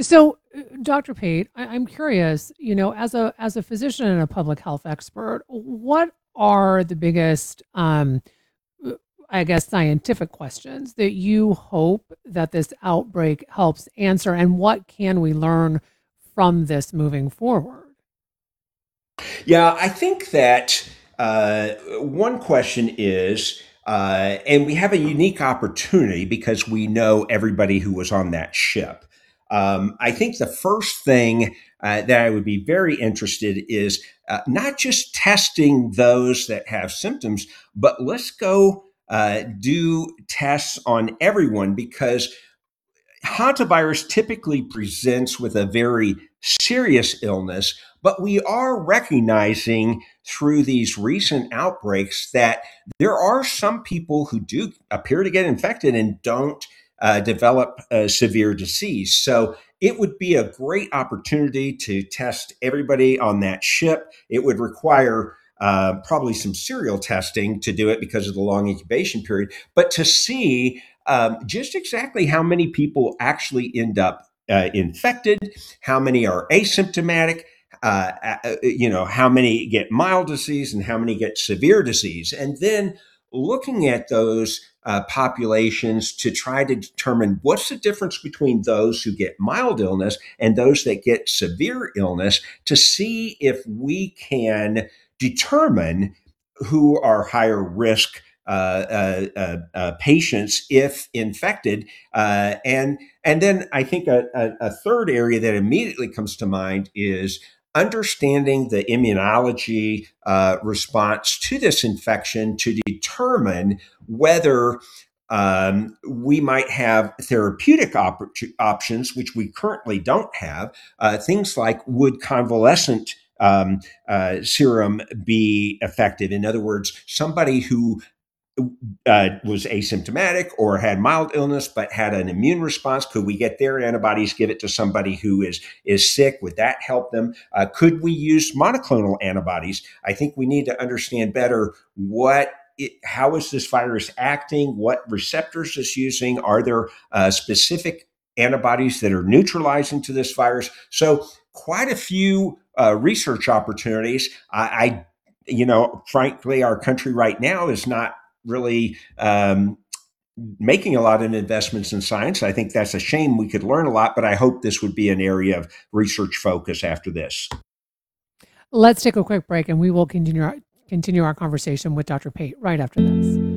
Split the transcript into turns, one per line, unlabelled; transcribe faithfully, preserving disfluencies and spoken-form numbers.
So, uh, doctor Pate, I, I'm curious. You know, as a as a physician and a public health expert, what are the biggest, um, uh, I guess, scientific questions that you hope that this outbreak helps answer, and what can we learn from this moving forward?
Yeah, I think that uh, one question is, uh, and we have a unique opportunity because we know everybody who was on that ship. Um, I think the first thing uh, that I would be very interested is uh, not just testing those that have symptoms, but let's go uh, do tests on everyone because hantavirus typically presents with a very serious illness, but we are recognizing through these recent outbreaks that there are some people who do appear to get infected and don't uh, develop a severe disease. So it would be a great opportunity to test everybody on that ship. It would require uh, probably some serial testing to do it because of the long incubation period, but to see um, just exactly how many people actually end up uh, infected, how many are asymptomatic, uh, uh, you know, how many get mild disease and how many get severe disease. And then looking at those uh, populations to try to determine what's the difference between those who get mild illness and those that get severe illness to see if we can determine who are higher risk uh, uh, uh, uh, patients if infected. Uh, and and then I think a, a, a third area that immediately comes to mind is understanding the immunology uh, response to this infection to determine whether um, we might have therapeutic op- options, which we currently don't have. Uh, things like would convalescent um, uh, serum be effective? In other words, somebody who uh, was asymptomatic or had mild illness but had an immune response, could we get their antibodies, give it to somebody who is is sick? Would that help them? Uh, could we use monoclonal antibodies? I think we need to understand better what it, how is this virus acting? What receptors is using? Are there uh, specific antibodies that are neutralizing to this virus? So quite a few uh, research opportunities. I, I, you know, frankly, our country right now is not really um, making a lot of investments in science. I think that's a shame. We could learn a lot, but I hope this would be an area of research focus after this.
Let's take a quick break, and we will continue our, continue our conversation with doctor Pate right after this.